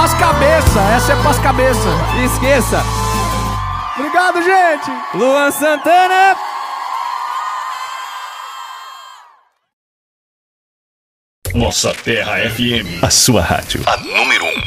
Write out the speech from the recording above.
pras cabeça. Essa é pras cabeça. Esqueça. Obrigado, gente. Luan Santana. Nossa Terra FM. A sua rádio. A número 1.